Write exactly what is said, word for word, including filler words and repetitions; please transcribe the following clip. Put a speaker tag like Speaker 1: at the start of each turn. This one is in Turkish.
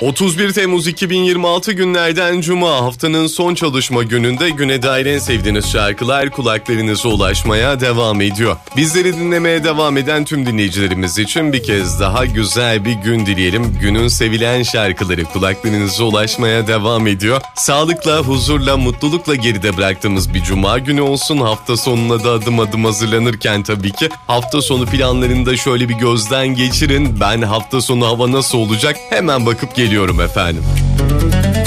Speaker 1: otuz bir Temmuz iki bin yirmi altı günlerden Cuma, haftanın son çalışma gününde güne dair en sevdiğiniz şarkılar kulaklarınıza ulaşmaya devam ediyor. Bizleri dinlemeye devam eden tüm dinleyicilerimiz için bir kez daha güzel bir gün dileyelim. Günün sevilen şarkıları kulaklarınıza ulaşmaya devam ediyor. Sağlıkla, huzurla, mutlulukla geride bıraktığımız bir Cuma günü olsun. Hafta sonuna da adım adım hazırlanırken tabii ki hafta sonu planlarını da şöyle bir gözden geçirin. Ben hafta sonu hava nasıl olacak hemen bakıp geliyorum efendim.